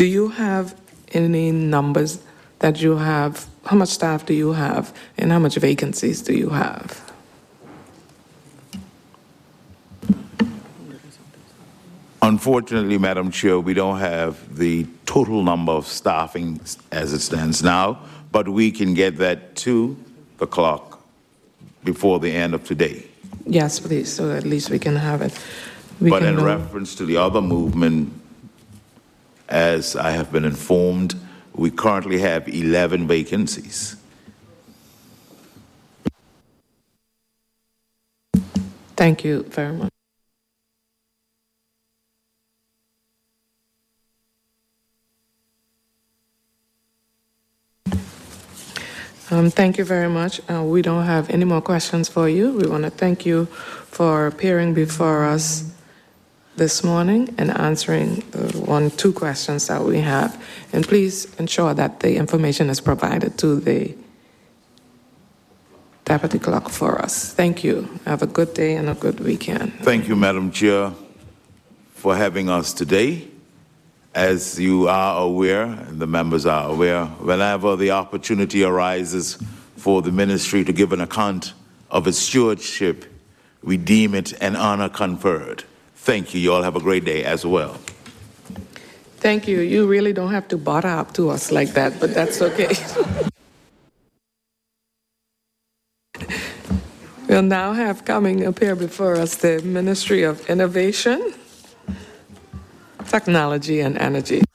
Do you have any numbers that you have? How much staff do you have, and how much vacancies do you have? Unfortunately, Madam Chair, we don't have the total number of staffing as it stands now, but we can get that to the clock before the end of today. Yes, please, so at least we can have it. But in reference to the other movement, as I have been informed, we currently have 11 vacancies. Thank you very much. Thank you very much. We don't have any more questions for you. We want to thank you for appearing before us this morning and answering the 2 questions that we have. And please ensure that the information is provided to the Deputy Clerk for us. Thank you. Have a good day and a good weekend. Thank you, Madam Chair, for having us today. As you are aware, and the members are aware, whenever the opportunity arises for the ministry to give an account of its stewardship, we deem it an honor conferred. Thank you. You all have a great day as well. Thank you. You really don't have to butt up to us like that, but that's okay. We'll now have coming appear before us the Ministry of Innovation, Technology and Energy.